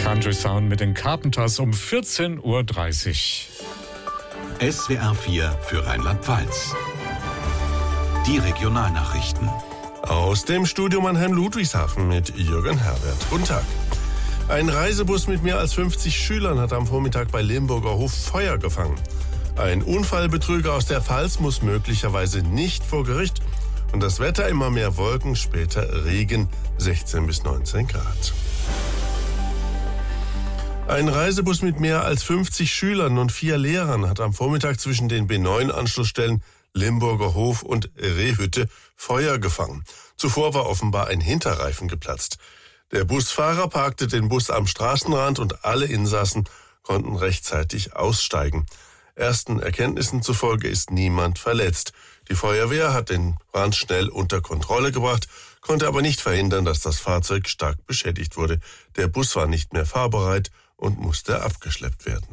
Country Sound mit den Carpenters um 14:30 Uhr. SWR 4 für Rheinland-Pfalz. Die Regionalnachrichten. Aus dem Studio Mannheim-Ludwigshafen mit Jürgen Herbert. Guten Tag. Ein Reisebus mit mehr als 50 Schülern hat am Vormittag bei Limburger Hof Feuer gefangen. Ein Unfallbetrüger aus der Pfalz muss möglicherweise nicht vor Gericht. Und das Wetter immer mehr Wolken, später Regen, 16 bis 19 Grad. Ein Reisebus mit mehr als 50 Schülern und 4 Lehrern hat am Vormittag zwischen den B9-Anschlussstellen Limburger Hof und Rehhütte Feuer gefangen. Zuvor war offenbar ein Hinterreifen geplatzt. Der Busfahrer parkte den Bus am Straßenrand und alle Insassen konnten rechtzeitig aussteigen. Ersten Erkenntnissen zufolge ist niemand verletzt. Die Feuerwehr hat den Brand schnell unter Kontrolle gebracht, konnte aber nicht verhindern, dass das Fahrzeug stark beschädigt wurde. Der Bus war nicht mehr fahrbereit und musste abgeschleppt werden.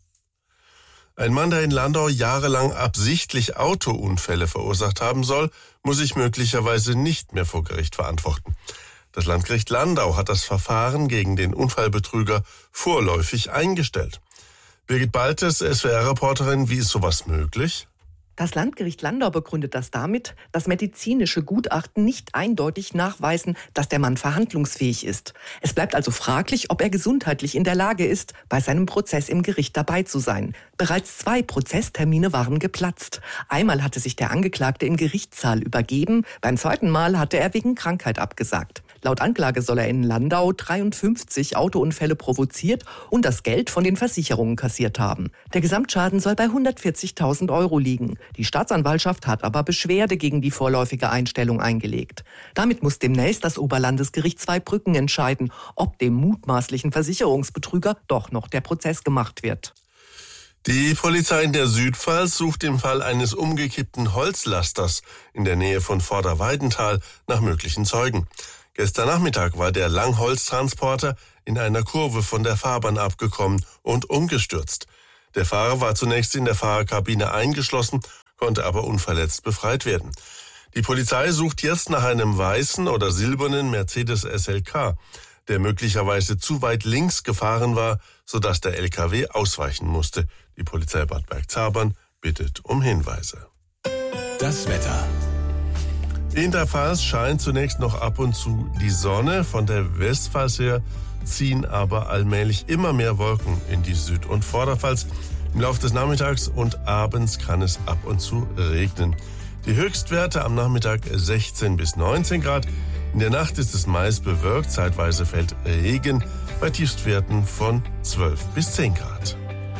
Ein Mann, der in Landau jahrelang absichtlich Autounfälle verursacht haben soll, muss sich möglicherweise nicht mehr vor Gericht verantworten. Das Landgericht Landau hat das Verfahren gegen den Unfallbetrüger vorläufig eingestellt. Birgit Baltes, SWR-Reporterin, wie ist sowas möglich? Das Landgericht Landau begründet das damit, dass medizinische Gutachten nicht eindeutig nachweisen, dass der Mann verhandlungsfähig ist. Es bleibt also fraglich, ob er gesundheitlich in der Lage ist, bei seinem Prozess im Gericht dabei zu sein. Bereits 2 Prozesstermine waren geplatzt. Einmal hatte sich der Angeklagte im Gerichtssaal übergeben, beim zweiten Mal hatte er wegen Krankheit abgesagt. Laut Anklage soll er in Landau 53 Autounfälle provoziert und das Geld von den Versicherungen kassiert haben. Der Gesamtschaden soll bei 140.000 Euro liegen. Die Staatsanwaltschaft hat aber Beschwerde gegen die vorläufige Einstellung eingelegt. Damit muss demnächst das Oberlandesgericht Zweibrücken entscheiden, ob dem mutmaßlichen Versicherungsbetrüger doch noch der Prozess gemacht wird. Die Polizei in der Südpfalz sucht im Fall eines umgekippten Holzlasters in der Nähe von Vorderweidenthal nach möglichen Zeugen. Gestern Nachmittag war der Langholztransporter in einer Kurve von der Fahrbahn abgekommen und umgestürzt. Der Fahrer war zunächst in der Fahrerkabine eingeschlossen, konnte aber unverletzt befreit werden. Die Polizei sucht jetzt nach einem weißen oder silbernen Mercedes SLK, der möglicherweise zu weit links gefahren war, sodass der LKW ausweichen musste. Die Polizei Bad Bergzabern bittet um Hinweise. Das Wetter. In der Pfalz scheint zunächst noch ab und zu die Sonne. Von der Westpfalz her ziehen aber allmählich immer mehr Wolken in die Süd- und Vorderpfalz. Im Laufe des Nachmittags und abends kann es ab und zu regnen. Die Höchstwerte am Nachmittag 16 bis 19 Grad. In der Nacht ist es meist bewölkt, zeitweise fällt Regen bei Tiefstwerten von 12 bis 10 Grad.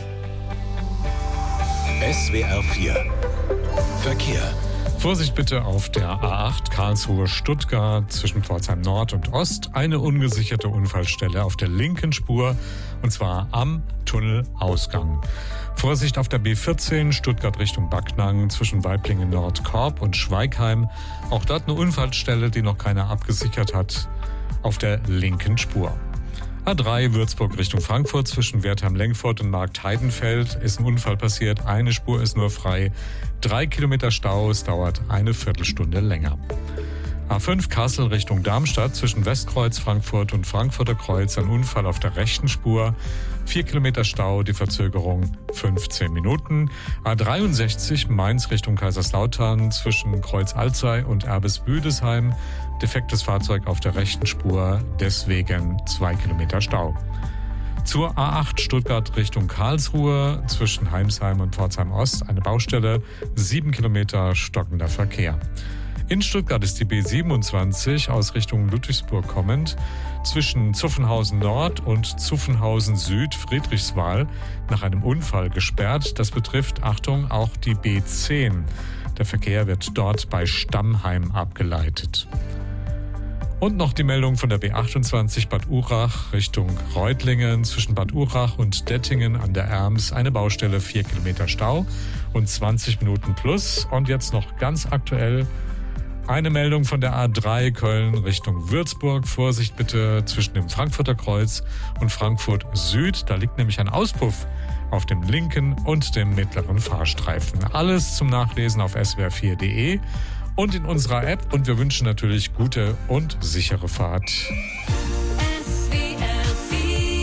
SWR 4 Verkehr. Vorsicht bitte auf der A8 Karlsruhe-Stuttgart zwischen Pforzheim Nord und Ost. Eine ungesicherte Unfallstelle auf der linken Spur, und zwar am Tunnelausgang. Vorsicht auf der B14 Stuttgart Richtung Backnang zwischen Waiblingen Nord-Korb und Schweigheim. Auch dort eine Unfallstelle, die noch keiner abgesichert hat, auf der linken Spur. A3 Würzburg Richtung Frankfurt zwischen Wertheim-Lengfurt und Markt-Heidenfeld ist ein Unfall passiert. Eine Spur ist nur frei. 3 Kilometer Stau, es dauert eine Viertelstunde länger. A5 Kassel Richtung Darmstadt zwischen Westkreuz Frankfurt und Frankfurter Kreuz ein Unfall auf der rechten Spur. 4 Kilometer Stau, die Verzögerung 15 Minuten. A63 Mainz Richtung Kaiserslautern zwischen Kreuz Alzey und Erbes-Büdesheim. Defektes Fahrzeug auf der rechten Spur, deswegen 2 Kilometer Stau. Zur A8 Stuttgart Richtung Karlsruhe zwischen Heimsheim und Pforzheim Ost eine Baustelle, 7 Kilometer stockender Verkehr. In Stuttgart ist die B27 aus Richtung Ludwigsburg kommend zwischen Zuffenhausen Nord und Zuffenhausen Süd Friedrichswal nach einem Unfall gesperrt. Das betrifft, Achtung, auch die B10. Der Verkehr wird dort bei Stammheim abgeleitet. Und noch die Meldung von der B28 Bad Urach Richtung Reutlingen zwischen Bad Urach und Dettingen an der Erms. Eine Baustelle, 4 Kilometer Stau und 20 Minuten plus. Und jetzt noch ganz aktuell eine Meldung von der A3 Köln Richtung Würzburg. Vorsicht bitte zwischen dem Frankfurter Kreuz und Frankfurt Süd. Da liegt nämlich ein Auspuff auf dem linken und dem mittleren Fahrstreifen. Alles zum Nachlesen auf swr4.de. und in unserer App. Und wir wünschen natürlich gute und sichere Fahrt. SWR 4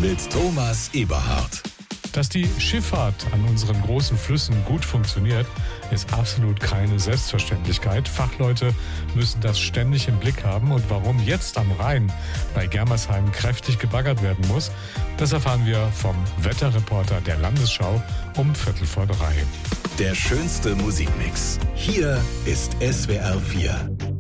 mit Thomas Eberhardt. Dass die Schifffahrt an unseren großen Flüssen gut funktioniert, ist absolut keine Selbstverständlichkeit. Fachleute müssen das ständig im Blick haben. Und warum jetzt am Rhein bei Germersheim kräftig gebaggert werden muss, das erfahren wir vom Wetterreporter der Landesschau um 2:45. Der schönste Musikmix. Hier ist SWR 4.